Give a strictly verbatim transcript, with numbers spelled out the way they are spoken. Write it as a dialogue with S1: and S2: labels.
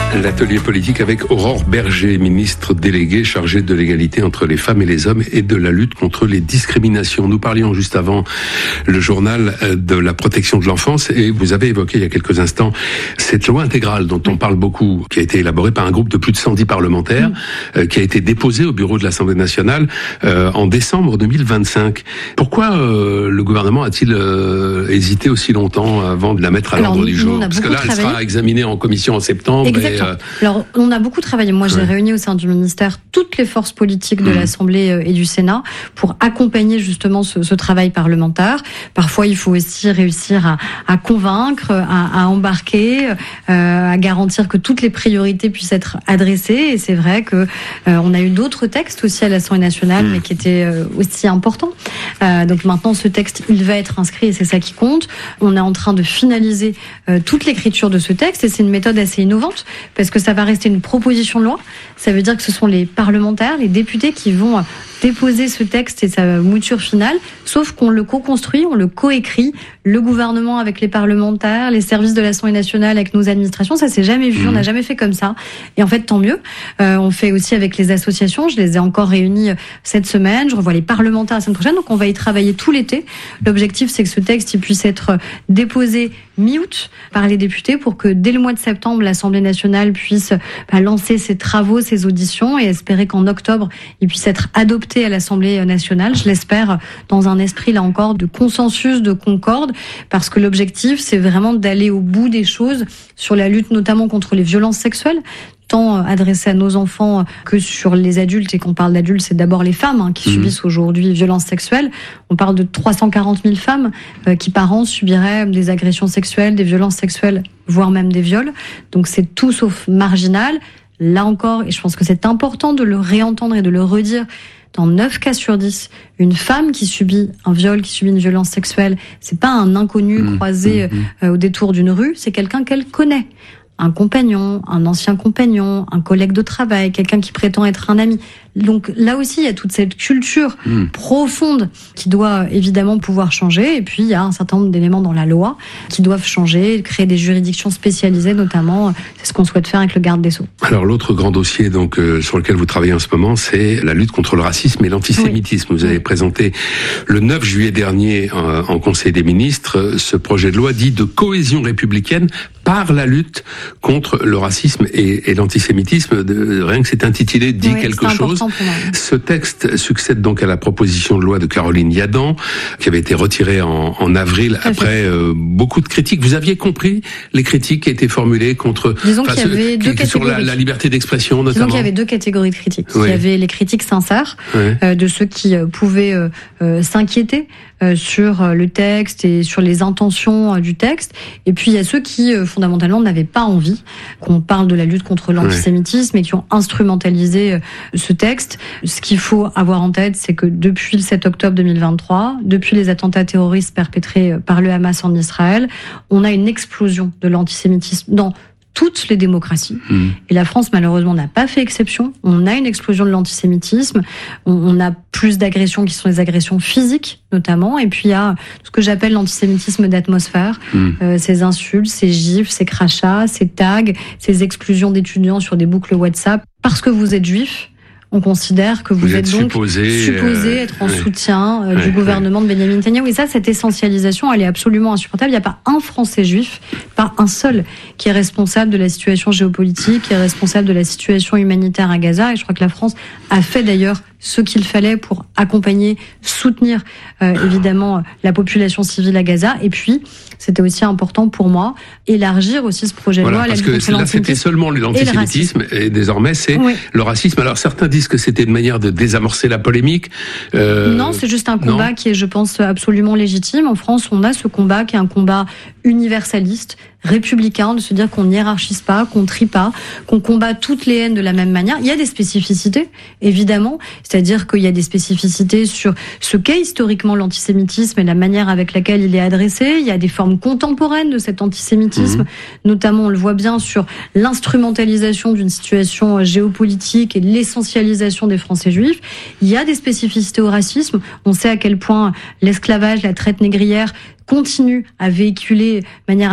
S1: L'atelier politique avec Aurore Berger, ministre déléguée chargée de l'égalité entre les femmes et les hommes et de la lutte contre les discriminations. Nous parlions juste avant le journal de la protection de l'enfance et vous avez évoqué il y a quelques instants cette loi intégrale dont on parle beaucoup, qui a été élaborée par un groupe de plus de cent dix parlementaires, mmh. euh, qui a été déposée au bureau de l'Assemblée nationale euh, en décembre deux mille vingt-cinq. Pourquoi euh, le gouvernement a-t-il euh, hésité aussi longtemps avant de la mettre à Alors, l'ordre du jour? Parce que là, travaillé. elle sera examinée en commission en septembre.
S2: Exactement. Et, euh... Alors, on a beaucoup travaillé. Moi, j'ai ouais. réuni au sein du ministère toutes les forces politiques de mmh. l'Assemblée et du Sénat pour accompagner justement ce, ce travail parlementaire. Parfois, il faut aussi réussir à, à convaincre, à, à embarquer, euh, à garantir que toutes les priorités puissent être adressées. Et c'est vrai que euh, on a eu d'autres textes aussi à l'Assemblée nationale, mmh. mais qui étaient euh, aussi importants. Euh, donc maintenant, ce texte, il va être inscrit et c'est ça qui compte. On est en train de finaliser euh, toute l'écriture de ce texte et c'est une méthode assez innovante parce que ça va rester une proposition de loi. Ça veut dire que ce sont les parlementaires, les députés qui vont déposer ce texte et sa mouture finale, sauf qu'on le co-construit, on le co-écrit, le gouvernement avec les parlementaires, les services de l'Assemblée nationale avec nos administrations. Ça s'est jamais vu, mmh. on n'a jamais fait comme ça. Et en fait, tant mieux. Euh, on fait aussi avec les associations. Je les ai encore réunies cette semaine. Je revois les parlementaires la semaine prochaine. Donc, on va y travailler tout l'été. L'objectif, c'est que ce texte il puisse être déposé mi-août par les députés pour que dès le mois de septembre, l'Assemblée nationale puisse bah, lancer ses travaux, ses auditions et espérer qu'en octobre, il puisse être adopté à l'Assemblée nationale, je l'espère, dans un esprit, là encore, de consensus, de concorde, parce que l'objectif, c'est vraiment d'aller au bout des choses sur la lutte notamment contre les violences sexuelles, tant adressées à nos enfants que sur les adultes. Et quand on parle d'adultes, c'est d'abord les femmes hein, qui mmh. subissent aujourd'hui violences sexuelles. On parle de trois cent quarante mille femmes euh, qui, par an, subiraient des agressions sexuelles, des violences sexuelles, voire même des viols. Donc c'est tout sauf marginal. Là encore, et je pense que c'est important de le réentendre et de le redire, dans neuf cas sur dix, une femme qui subit un viol, qui subit une violence sexuelle, c'est pas un inconnu mmh, croisé mmh, euh, au détour d'une rue, c'est quelqu'un qu'elle connaît. Un compagnon, un ancien compagnon, un collègue de travail, quelqu'un qui prétend être un ami. Donc là aussi, il y a toute cette culture mmh. profonde qui doit évidemment pouvoir changer. Et puis, il y a un certain nombre d'éléments dans la loi qui doivent changer, créer des juridictions spécialisées notamment. C'est ce qu'on souhaite faire avec le garde des Sceaux.
S1: Alors, l'autre grand dossier donc euh, sur lequel vous travaillez en ce moment, c'est la lutte contre le racisme et l'antisémitisme. Oui. Vous avez présenté le neuf juillet dernier euh, en Conseil des ministres ce projet de loi dit de cohésion républicaine par la lutte contre le racisme et, et l'antisémitisme. De, rien que c'est intitulé dit oui, quelque chose. Ce texte succède donc à la proposition de loi de Caroline Yadan, qui avait été retirée en, en avril après euh, beaucoup de critiques. Vous aviez compris les critiques qui étaient formulées contre
S2: Disons qu'il y avait deux
S1: qui, sur la, la liberté d'expression notamment.
S2: Disons qu'il y avait deux catégories de critiques.
S1: Oui.
S2: Il y avait les critiques sincères oui. euh, de ceux qui euh, pouvaient euh, euh, s'inquiéter euh, sur euh, le texte et sur les intentions euh, du texte. Et puis il y a ceux qui euh, fondamentalement n'avaient pas envie qu'on parle de la lutte contre l'antisémitisme oui. et qui ont instrumentalisé euh, ce texte. Ce qu'il faut avoir en tête, c'est que depuis le sept octobre deux mille vingt-trois, depuis les attentats terroristes perpétrés par le Hamas en Israël, on a une explosion de l'antisémitisme dans toutes les démocraties. Mmh. Et la France, malheureusement, n'a pas fait exception. On a une explosion de l'antisémitisme. On, on a plus d'agressions qui sont des agressions physiques, notamment. Et puis, il y a ce que j'appelle l'antisémitisme d'atmosphère. Mmh. Euh, ces insultes, ces gifles, ces crachats, ces tags, ces exclusions d'étudiants sur des boucles WhatsApp. Parce que vous êtes juif, on considère que vous, vous êtes, êtes donc supposé, supposé euh, être en ouais. soutien euh, ouais, du gouvernement ouais. de Benyamin Netanyahou. Et ça, cette essentialisation, elle est absolument insupportable. Il n'y a pas un Français juif, pas un seul, qui est responsable de la situation géopolitique, qui est responsable de la situation humanitaire à Gaza. Et je crois que la France a fait d'ailleurs ce qu'il fallait pour accompagner, soutenir euh, évidemment la population civile à Gaza. Et puis, c'était aussi important pour moi, élargir aussi ce projet de
S1: voilà,
S2: loi.
S1: Parce que là, c'était seulement l'antisémitisme et, et désormais, c'est oui. le racisme. Alors, certains disent que c'était une manière de désamorcer la polémique.
S2: Euh... Non, c'est juste un combat non. qui est, je pense, absolument légitime. En France, on a ce combat qui est un combat universaliste, républicain, de se dire qu'on n'hiérarchise pas, qu'on trie pas, qu'on combat toutes les haines de la même manière. Il y a des spécificités, évidemment, c'est-à-dire qu'il y a des spécificités sur ce qu'est historiquement l'antisémitisme et la manière avec laquelle il est adressé. Il y a des formes contemporaines de cet antisémitisme, mmh. notamment, on le voit bien, sur l'instrumentalisation d'une situation géopolitique et l'essentialisation des Français juifs. Il y a des spécificités au racisme. On sait à quel point l'esclavage, la traite négrière continue à véhiculer de manière